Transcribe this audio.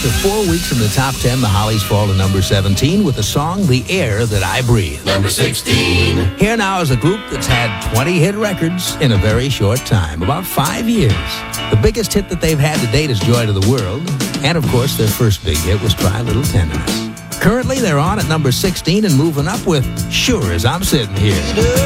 After 4 weeks in the top 10, the Hollies fall to number 17 with the song The Air That I Breathe. Number 16. Here now is a group that's had 20 hit records in a very short time, about 5 years. The biggest hit that they've had to date is Joy to the World, and of course their first big hit was Try a Little Tenderness. Currently they're on at number 16 and moving up with Sure As I'm Sitting Here.